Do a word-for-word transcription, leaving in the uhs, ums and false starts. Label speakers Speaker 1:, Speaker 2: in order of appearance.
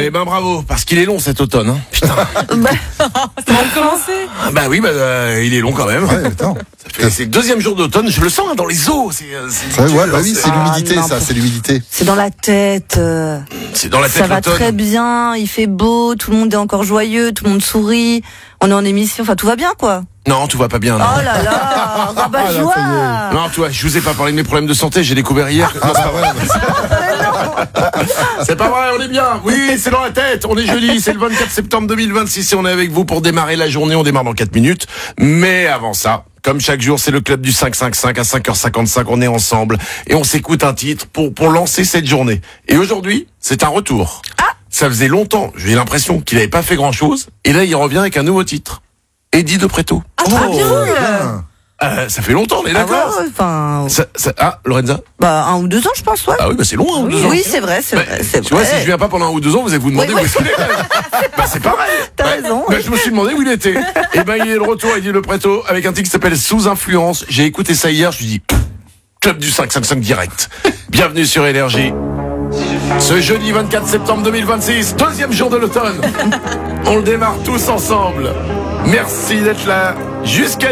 Speaker 1: Eh ben bravo, parce qu'il est long cet automne. Hein. Putain.
Speaker 2: bah, ça va commencer.
Speaker 1: Bah oui, bah euh, il est long quand même.
Speaker 3: Ouais, attends.
Speaker 1: Ça fait- C'est le deuxième jour d'automne, je le sens hein, dans les os. C'est, euh, c'est,
Speaker 3: Ouais, ouais, bah oui, c'est
Speaker 2: Ah,
Speaker 3: l'humidité,
Speaker 2: non,
Speaker 3: ça,
Speaker 2: pour-
Speaker 3: c'est l'humidité.
Speaker 2: C'est dans la tête. euh,
Speaker 1: c'est dans la tête
Speaker 2: Ça va
Speaker 1: l'automne.
Speaker 2: très bien, il fait beau, tout le monde est encore joyeux, tout le monde sourit. On est en émission, enfin tout va bien quoi.
Speaker 1: Non, tout va pas bien. Non.
Speaker 2: Oh là là, rabat
Speaker 3: Ah, là,
Speaker 2: joie.
Speaker 3: ça y
Speaker 1: Non, toi, je vous ai pas parlé de mes problèmes de santé, j'ai découvert hier.
Speaker 3: Ah, bah ouais.
Speaker 1: C'est pas vrai, on est bien. Oui, c'est dans la tête. On est jeudi, c'est le vingt-quatre septembre deux mille vingt-six et on est avec vous pour démarrer la journée. On démarre dans quatre minutes. Mais avant ça, comme chaque jour, c'est le club du cinq cinq cinq à cinq heures cinquante-cinq. On est ensemble et on s'écoute un titre pour, pour lancer cette journée. Et aujourd'hui, c'est un retour.
Speaker 2: Ah.
Speaker 1: Ça faisait longtemps, j'ai l'impression qu'il avait pas fait grand chose. Et là, il revient avec un nouveau titre. Eddie de Préto.
Speaker 2: Ah très bien.
Speaker 3: bien.
Speaker 1: Euh, ça fait longtemps, on est
Speaker 2: Ah
Speaker 1: d'accord.
Speaker 2: ouais, ouais, enfin,
Speaker 1: Ça- ça- ah, Lorenza.
Speaker 2: bah un ou deux ans je pense ouais.
Speaker 1: Ah oui, bah c'est long, hein, deux ans.
Speaker 2: Oui c'est vrai, c'est
Speaker 1: Bah,
Speaker 2: vrai, c'est
Speaker 1: tu vois, si
Speaker 2: vrai.
Speaker 1: je viens pas pendant un ou deux ans, vous allez vous demander
Speaker 2: Oui,
Speaker 1: où est-ce qu'il est. Bah c'est pareil.
Speaker 2: T'as
Speaker 1: Bah,
Speaker 2: raison.
Speaker 1: bah, je me suis demandé où il était. Et ben il est de retour, Eddie Le Préto, avec un titre qui s'appelle Sous Influence. J'ai écouté ça hier, je me suis dit, club du cinq cinq cinq direct. Bienvenue sur Énergie. Ce jeudi vingt-quatre septembre deux mille vingt-six, deuxième jour de l'automne. On le démarre tous ensemble. Merci d'être là jusqu'à